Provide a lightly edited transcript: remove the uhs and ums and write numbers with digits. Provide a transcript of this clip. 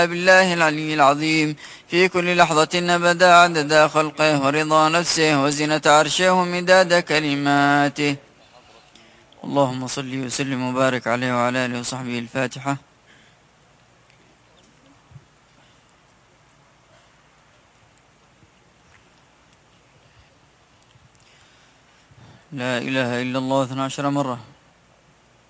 بالله العلي العظيم في كل لحظة أبدا عدد خلقه ورضا نفسه وزنة عرشه ومداد كلماته. اللهم صل وسلم وبارك عليه وعلى آله وصحبه. الفاتحة. لا إله إلا الله 12 مرة.